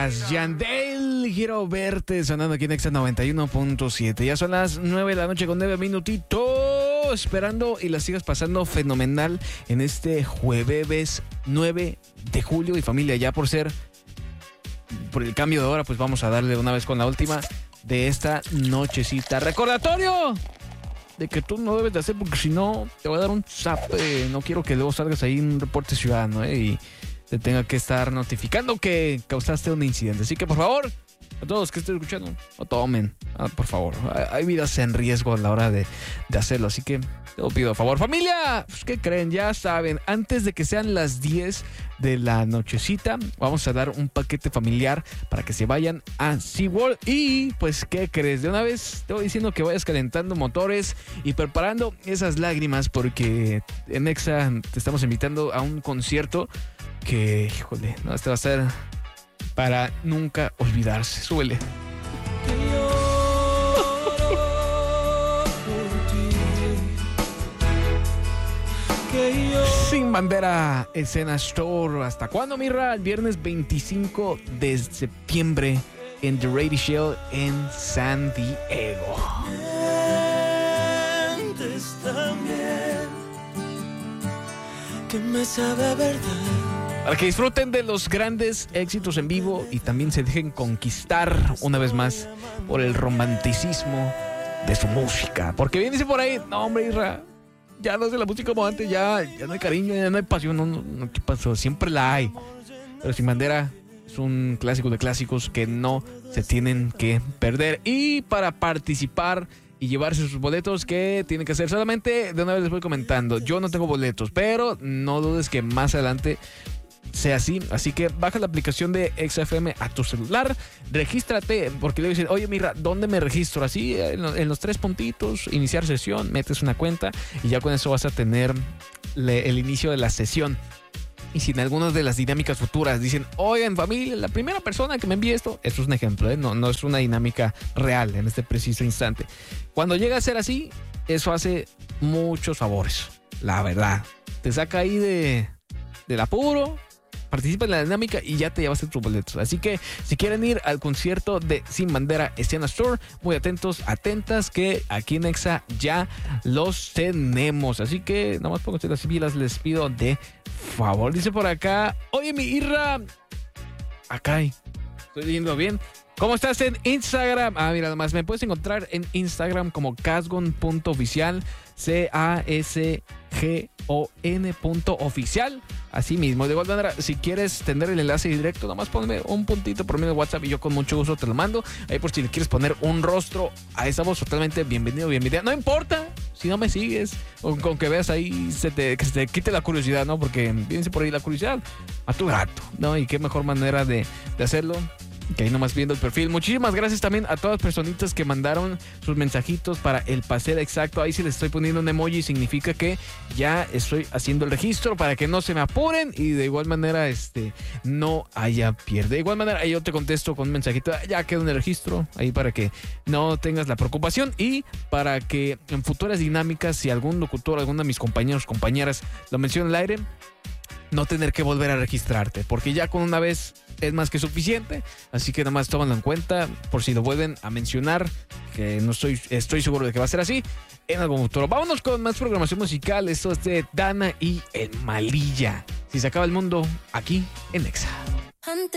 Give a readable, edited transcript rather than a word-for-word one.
gracias, Yandel. Quiero verte sonando aquí en Exa 91.7. Ya son las 9 de la noche con 9 minutitos. Esperando y la sigas pasando fenomenal en este jueves 9 de julio. Y familia, ya por el cambio de hora, pues vamos a darle una vez con la última de esta nochecita. Recordatorio de que tú no debes de hacer, porque si no te voy a dar un zape. No quiero que luego salgas ahí en un reporte ciudadano y te tenga que estar notificando que causaste un incidente. Así que por favor, a todos que estén escuchando, no tomen, por favor. Hay vidas en riesgo a la hora de hacerlo, así que te lo pido, por favor. Familia, pues, ¿qué creen? Ya saben, antes de que sean las 10 de la nochecita, vamos a dar un paquete familiar para que se vayan a SeaWorld. Y pues, ¿qué crees? De una vez te voy diciendo que vayas calentando motores y preparando esas lágrimas, porque en Exa te estamos invitando a un concierto que, híjole, no, este va a ser para nunca olvidarse. Súbele. Sin Bandera Escena Store. ¿Hasta cuándo, Mirra? El viernes 25 de septiembre en The Radio Show en San Diego. También, que me sabe verdad. Para que disfruten de los grandes éxitos en vivo y también se dejen conquistar una vez más por el romanticismo de su música. Porque bien dice por ahí, no hombre, Isra, ya no es de la música como antes, ya no hay cariño, ya no hay pasión, no, ¿qué pasó? Siempre la hay. Pero Sin Bandera es un clásico de clásicos que no se tienen que perder. Y para participar y llevarse sus boletos, ¿qué tienen que hacer? Solamente de una vez les voy comentando, yo no tengo boletos, pero no dudes que más adelante sea así que baja la aplicación de XFM a tu celular, regístrate, porque le dicen, oye, mira, ¿dónde me registro? Así, en los 3 puntitos, iniciar sesión, metes una cuenta y ya con eso vas a tener el inicio de la sesión. Y si en algunas de las dinámicas futuras dicen, oigan, familia, la primera persona que me envíe esto es un ejemplo, no es una dinámica real en este preciso instante. Cuando llega a ser así, eso hace muchos favores, la verdad. Te saca ahí del apuro, participa en la dinámica y ya te llevaste tus boletos. Así que si quieren ir al concierto de Sin Bandera Escena Store, muy atentos, atentas, que aquí en Exa ya los tenemos. Así que nada más pónganse las pilas, les pido de favor. Dice por acá, oye, mi Irra, acá estoy leyendo bien. ¿Cómo estás en Instagram? Mira, nada más me puedes encontrar en Instagram como casgon.oficial, CASGON.oficial. Así mismo, de igual manera, si quieres tener el enlace directo, nada más ponme un puntito por medio de WhatsApp y yo con mucho gusto te lo mando. Ahí por si le quieres poner un rostro a esa voz, totalmente bienvenido, bienvenida. No importa si no me sigues o con que veas ahí que se te quite la curiosidad, ¿no? Porque fíjense por ahí la curiosidad a tu gato, ¿no? Y qué mejor manera de hacerlo que ahí nomás viendo el perfil. Muchísimas gracias también a todas las personitas que mandaron sus mensajitos para el paseo exacto. Ahí si les estoy poniendo un emoji significa que ya estoy haciendo el registro para que no se me apuren y de igual manera no haya pierde. De igual manera ahí yo te contesto con un mensajito, ya quedó en el registro, ahí para que no tengas la preocupación y para que en futuras dinámicas, si algún locutor, alguno de mis compañeros, compañeras lo menciona al aire, no tener que volver a registrarte, porque ya con una vez es más que suficiente. Así que nada más tómalo en cuenta por si lo vuelven a mencionar, que no estoy seguro de que va a ser así en algún futuro. Vámonos con más programación musical. Esto es de Dana y el Malilla. Si se acaba el mundo, aquí en Exa.